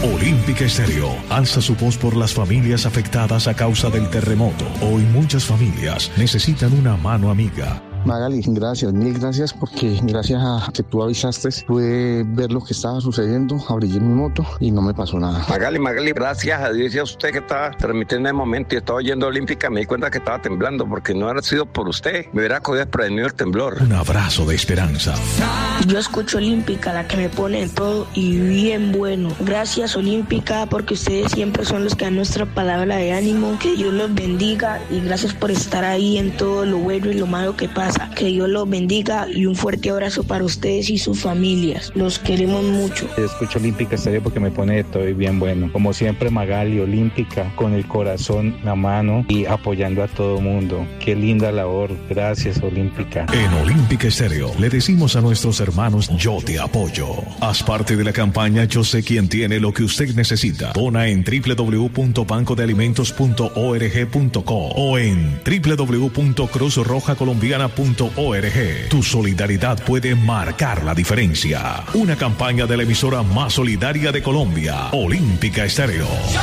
Olímpica Estéreo alza su voz por las familias afectadas a causa del terremoto. Hoy muchas familias necesitan una mano amiga. Magali, gracias, mil gracias, porque gracias a que tú avisaste pude ver lo que estaba sucediendo, abrí mi moto y no me pasó nada. Magali, gracias a Dios y a usted que estaba transmitiendo en el momento y estaba oyendo Olímpica, me di cuenta que estaba temblando, porque no hubiera sido por usted, me hubiera cogido desprevenido el temblor. Un abrazo de esperanza. Yo escucho Olímpica, la que me pone en todo y bien bueno. Gracias Olímpica, porque ustedes siempre son los que dan nuestra palabra de ánimo. Que Dios los bendiga y gracias por estar ahí en todo lo bueno y lo malo que pasa. Que Dios los bendiga y un fuerte abrazo para ustedes y sus familias. Los queremos mucho. Yo escucho Olímpica Estéreo porque me pone de todo y bien bueno. Como siempre, Magali, Olímpica, con el corazón, la mano y apoyando a todo mundo. Qué linda labor. Gracias, Olímpica. En Olímpica Estéreo le decimos a nuestros hermanos: yo te apoyo. Haz parte de la campaña Yo sé quién tiene lo que usted necesita. Dona en www.bancodealimentos.org.co o en www.cruzrojacolombiana.org. Tu solidaridad puede marcar la diferencia. Una campaña de la emisora más solidaria de Colombia, Olímpica Estéreo.